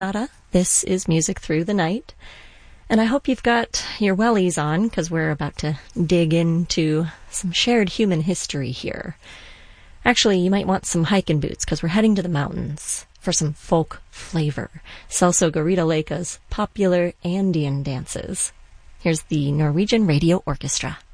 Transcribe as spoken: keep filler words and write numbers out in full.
This is Music Through the Night, and I hope you've got your wellies on, because we're about to dig into some shared human history here. Actually, you might want some hiking boots, because we're heading to the mountains for some folk flavor. Celso Garrido Leica's popular Andean dances. Here's the Norwegian Radio Orchestra.